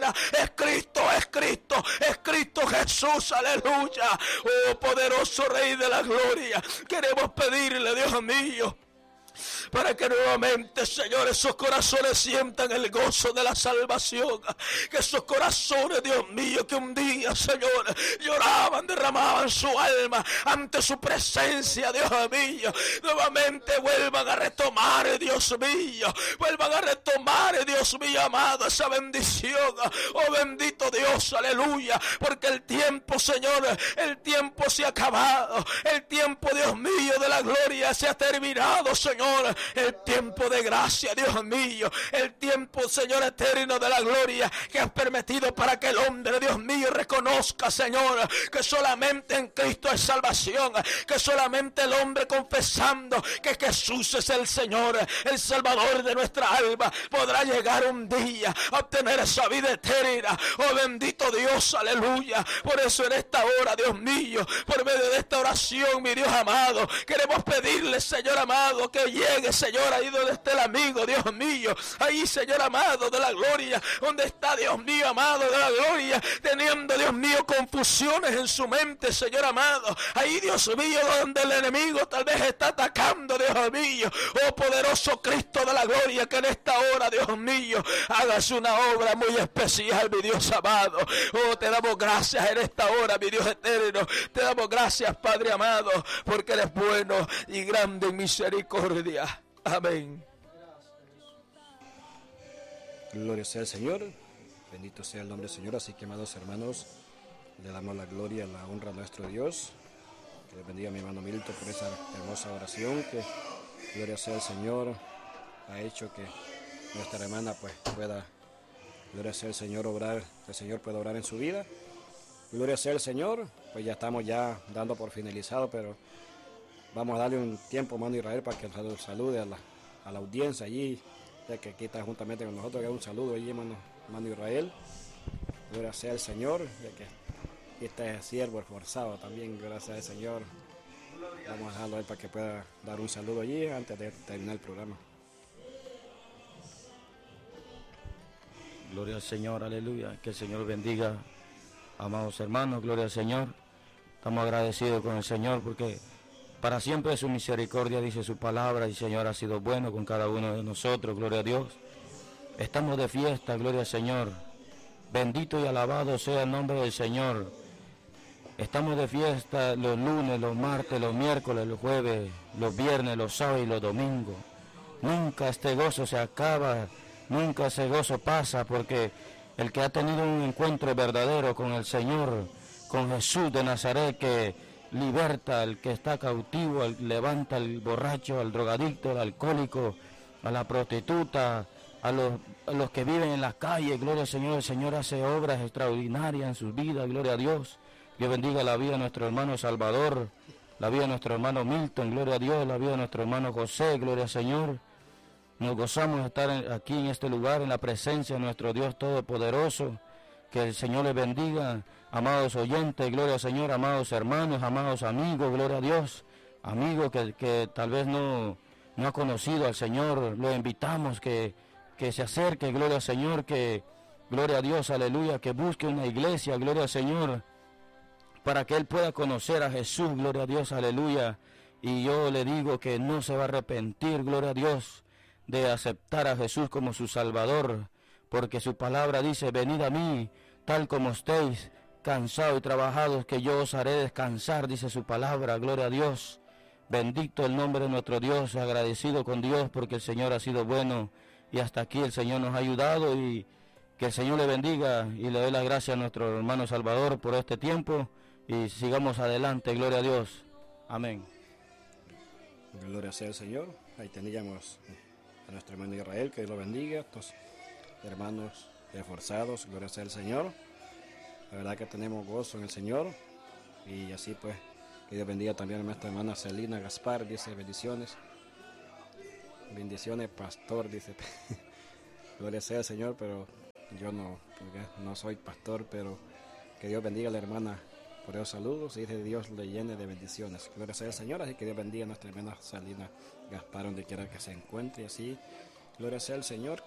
gloria. Es Cristo, es Cristo, es Cristo Jesús, aleluya. Oh poderoso Rey de la gloria, queremos pedirle, Dios mío, para que nuevamente, Señor, esos corazones sientan el gozo de la salvación. Que esos corazones, Dios mío, que un día, Señor, lloraban, derramaban su alma ante su presencia, Dios mío, nuevamente vuelvan a retomar, Dios mío, vuelvan a retomar, Dios mío amado, esa bendición. Oh bendito Dios, aleluya, porque el tiempo, Señor, el tiempo se ha acabado, el tiempo, Dios mío, de la gloria se ha terminado, Señor. El tiempo de gracia, Dios mío, el tiempo, Señor, eterno de la gloria que has permitido para que el hombre, Dios mío, reconozca, Señor, que solamente en Cristo hay salvación, que solamente el hombre confesando que Jesús es el Señor, el Salvador de nuestra alma, podrá llegar un día a obtener esa vida eterna. Oh bendito Dios, aleluya. Por eso en esta hora, Dios mío, por medio de esta oración, mi Dios amado, queremos pedirle, Señor amado, que llegue, Señor, ahí donde está el amigo, Dios mío, ahí, Señor amado de la gloria, donde está, Dios mío amado de la gloria, teniendo, Dios mío, confusiones en su mente, Señor amado, ahí, Dios mío, donde el enemigo tal vez está atacando, Dios mío. Oh poderoso Cristo de la gloria, que en esta hora, Dios mío, hagas una obra muy especial, mi Dios amado. Oh, te damos gracias en esta hora, mi Dios eterno, te damos gracias, Padre amado, porque eres bueno y grande en misericordia. Amén. Gloria sea al Señor, bendito sea el nombre del Señor. Así que, amados hermanos, le damos la gloria, la honra a nuestro Dios. Que Dios bendiga a mi hermano Milton por esa hermosa oración. Que gloria sea al Señor, ha hecho que nuestra hermana pues pueda, gloria sea al Señor, obrar, que el Señor pueda obrar en su vida. Gloria sea al Señor. Pues ya estamos dando por finalizado, pero vamos a darle un tiempo, hermano Israel, para que salude a la audiencia allí, ya que aquí está juntamente con nosotros. Que un saludo allí, hermano Israel. Gloria sea al Señor, ya que aquí está el siervo esforzado también, gracias al Señor. Vamos a dejarlo a él para que pueda dar un saludo allí antes de terminar el programa. Gloria al Señor, aleluya. Que el Señor bendiga, amados hermanos, gloria al Señor. Estamos agradecidos con el Señor porque para siempre es su misericordia, dice su palabra, y el Señor ha sido bueno con cada uno de nosotros, gloria a Dios. Estamos de fiesta, gloria al Señor. Bendito y alabado sea el nombre del Señor. Estamos de fiesta los lunes, los martes, los miércoles, los jueves, los viernes, los sábados y los domingos. Nunca este gozo se acaba, nunca ese gozo pasa, porque el que ha tenido un encuentro verdadero con el Señor, con Jesús de Nazaret, que liberta al que está cautivo, levanta al borracho, al drogadicto, al alcohólico, a la prostituta, a los que viven en las calles, gloria al Señor. El Señor hace obras extraordinarias en sus vidas, gloria a Dios. Dios bendiga la vida de nuestro hermano Salvador, la vida de nuestro hermano Milton, gloria a Dios, la vida de nuestro hermano José, gloria al Señor. Nos gozamos de estar aquí en este lugar, en la presencia de nuestro Dios Todopoderoso. Que el Señor les bendiga, amados oyentes, gloria al Señor, amados hermanos, amados amigos, gloria a Dios. Amigo que tal vez no ha conocido al Señor, lo invitamos que se acerque, gloria al Señor, que gloria a Dios, aleluya, que busque una iglesia, gloria al Señor, para que él pueda conocer a Jesús, gloria a Dios, aleluya. Y yo le digo que no se va a arrepentir, gloria a Dios, de aceptar a Jesús como su Salvador, porque su palabra dice: venid a mí, tal como estéis, cansados y trabajados, que yo os haré descansar, dice su palabra, gloria a Dios. Bendito el nombre de nuestro Dios, agradecido con Dios porque el Señor ha sido bueno y hasta aquí el Señor nos ha ayudado, y que el Señor le bendiga y le doy las gracias a nuestro hermano Salvador por este tiempo y sigamos adelante, gloria a Dios. Amén. Gloria sea al Señor. Ahí teníamos a nuestro hermano Israel, que Dios lo bendiga, estos hermanos esforzados, gloria sea al Señor. La verdad que tenemos gozo en el Señor, y así pues, que Dios bendiga también a nuestra hermana Celina Gaspar, dice bendiciones. Bendiciones, pastor, dice. Gloria sea al Señor, pero yo no soy pastor, pero que Dios bendiga a la hermana por esos saludos, y dice Dios le llene de bendiciones. Gloria sea al Señor, así que Dios bendiga a nuestra hermana Celina Gaspar donde quiera que se encuentre, y así, gloria sea al Señor.